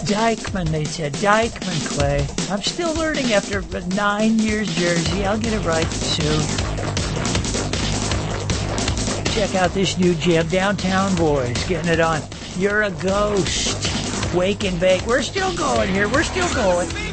Dykeman, they said. Dykeman, Clay. I'm still learning after 9 years Jersey. I'll get it right soon. Check out this new jam, Downtown Boys, getting it on. You're a Ghost. Wake and Bake. We're still going here. We're still going.